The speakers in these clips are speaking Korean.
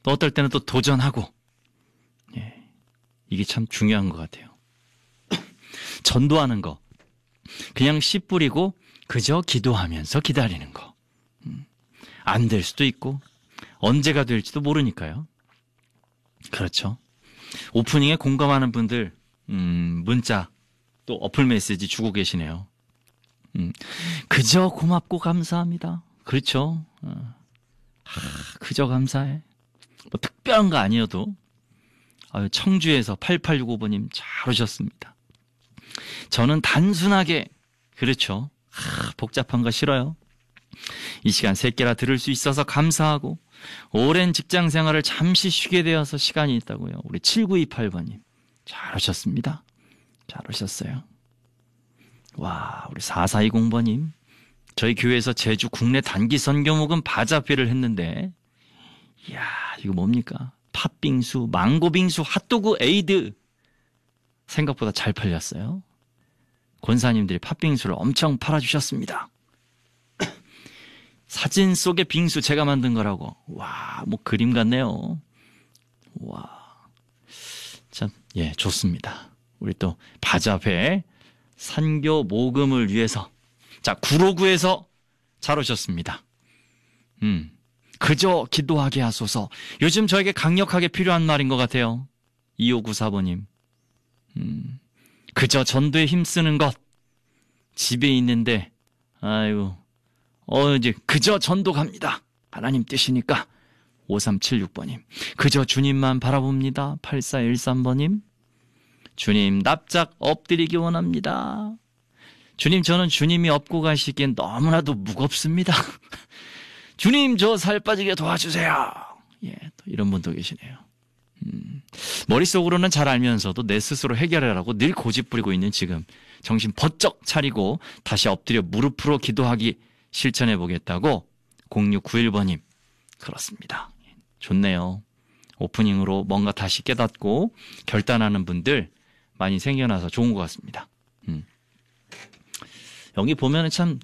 또 어떨 때는 또 도전하고. 예, 이게 참 중요한 것 같아요. 전도하는 거. 그냥 씨 뿌리고 그저 기도하면서 기다리는 거. 안 될 수도 있고 언제가 될지도 모르니까요. 그렇죠. 오프닝에 공감하는 분들 문자 또 어플 메시지 주고 계시네요. 그저 고맙고 감사합니다. 그렇죠. 그저 감사해. 뭐 특별한 거 아니어도. 청주에서 8865번님 잘 오셨습니다. 저는 단순하게, 그렇죠. 복잡한 거 싫어요. 이 시간 새끼라 들을 수 있어서 감사하고 오랜 직장 생활을 잠시 쉬게 되어서 시간이 있다고요. 우리 7928번님 잘 오셨습니다. 잘 오셨어요. 와, 우리 4420번님 저희 교회에서 제주 국내 단기 선교 모금 바자회를 했는데, 이야, 이거 뭡니까? 팥빙수, 망고빙수, 핫도그, 에이드 생각보다 잘 팔렸어요. 권사님들이 팥빙수를 엄청 팔아주셨습니다. 사진 속의 빙수 제가 만든 거라고. 와, 뭐 그림 같네요. 와, 참, 예, 좋습니다. 우리 또 바자회 선교 모금을 위해서, 자, 959에서 잘 오셨습니다. 그저 기도하게 하소서. 요즘 저에게 강력하게 필요한 말인 것 같아요. 2594번님. 그저 전도에 힘쓰는 것. 집에 있는데, 아이고, 이제 그저 전도 갑니다. 하나님 뜻이니까. 5376번님. 그저 주님만 바라봅니다. 8413번님. 주님 납작 엎드리기 원합니다. 주님, 저는 주님이 업고 가시기엔 너무나도 무겁습니다. 주님, 저 살 빠지게 도와주세요. 예, 또 이런 분도 계시네요. 머릿속으로는 잘 알면서도 내 스스로 해결하라고 늘 고집부리고 있는 지금 정신 번쩍 차리고 다시 엎드려 무릎으로 기도하기 실천해 보겠다고 0691번님. 그렇습니다. 좋네요. 오프닝으로 뭔가 다시 깨닫고 결단하는 분들 많이 생겨나서 좋은 것 같습니다. 여기 보면은 참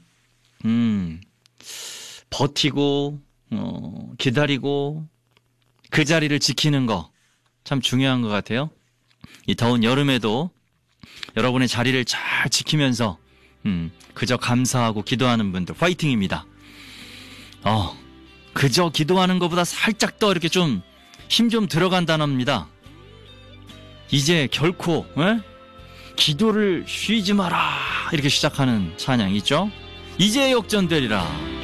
버티고 기다리고 그 자리를 지키는 거 참 중요한 것 같아요. 이 더운 여름에도 여러분의 자리를 잘 지키면서 그저 감사하고 기도하는 분들 화이팅입니다. 그저 기도하는 것보다 살짝 더 이렇게 좀 힘 좀 들어간 단어입니다. 이제 결코 기도를 쉬지 마라 이렇게 시작하는 찬양 있죠? 이제 역전되리라.